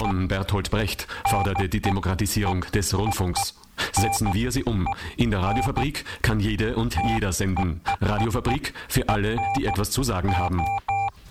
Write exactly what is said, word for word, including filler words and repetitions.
von Bertolt Brecht forderte die Demokratisierung des Rundfunks. Setzen wir sie um. In der Radiofabrik kann jede und jeder senden. Radiofabrik für alle, die etwas zu sagen haben.